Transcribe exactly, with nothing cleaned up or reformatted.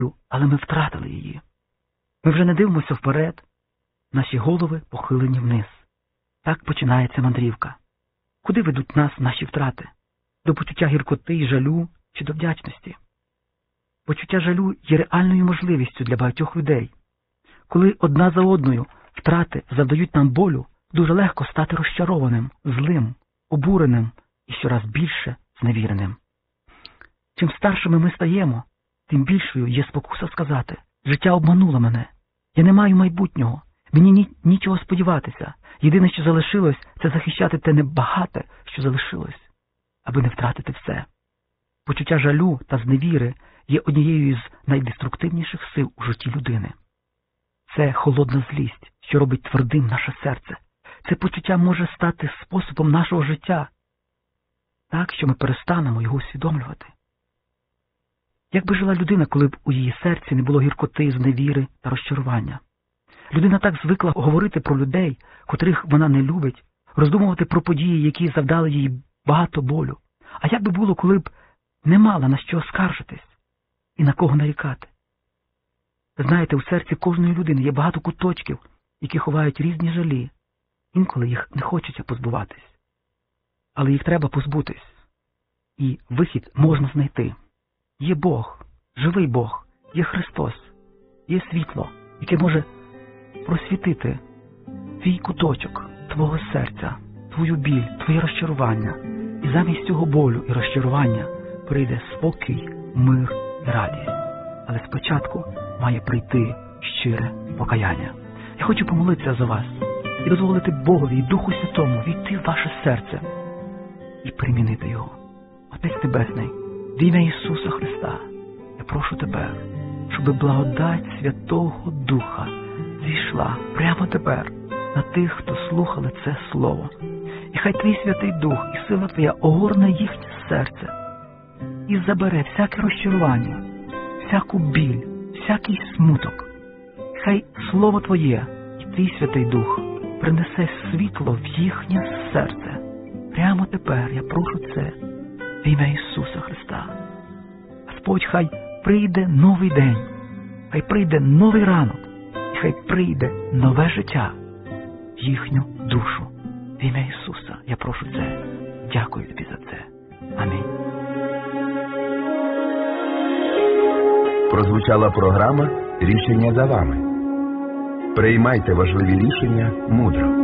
але ми втратили її. Ми вже не дивимося вперед, наші голови похилені вниз. Так починається мандрівка. Куди ведуть нас наші втрати? До почуття гіркоти і жалю чи до вдячності? Почуття жалю є реальною можливістю для багатьох людей. Коли одна за одною втрати завдають нам болю, дуже легко стати розчарованим, злим, обуреним і щораз більше зневіреним. Чим старшими ми стаємо, тим більшою є спокуса сказати: «Життя обмануло мене, я не маю майбутнього, мені ні, нічого сподіватися, єдине, що залишилось, це захищати те небагате, що залишилось, аби не втратити все». Почуття жалю та зневіри є однією з найдеструктивніших сил у житті людини. Це холодна злість, що робить твердим наше серце. Це почуття може стати способом нашого життя, так, що ми перестанемо його усвідомлювати. Як би жила людина, коли б у її серці не було гіркоти, зневіри та розчарування? Людина так звикла говорити про людей, котрих вона не любить, роздумувати про події, які завдали їй багато болю. А як би було, коли б не мала на що скаржитись і на кого нарікати? Знаєте, у серці кожної людини є багато куточків, які ховають різні жалі. Інколи їх не хочеться позбуватись. Але їх треба позбутись. І вихід можна знайти. Є Бог, живий Бог, є Христос, є світло, яке може просвітити твій куточок, твого серця, твою біль, твоє розчарування. І замість цього болю і розчарування прийде спокій, мир і радість. Але спочатку має прийти щире покаяння. Я хочу помолитися за вас і дозволити Богові і Духу Святому війти в ваше серце і перемінити його. Отець Небесний, в ім'я Ісуса Христа, я прошу Тебе, щоб благодать Святого Духа зійшла прямо тепер на тих, хто слухали це Слово. І хай Твій Святий Дух і сила Твоя огорне їхнє серце і забере всяке розчарування, всяку біль, всякий смуток. Хай Слово Твоє і Твій Святий Дух принесе світло в їхнє серце. Прямо тепер я прошу це в ім'я Ісуса Христа. Господь, хай прийде новий день, хай прийде новий ранок, і хай прийде нове життя в їхню душу. В ім'я Ісуса я прошу це. Дякую Тобі за це. Амінь. Прозвучала програма «Рішення за вами». Приймайте важливі рішення мудро.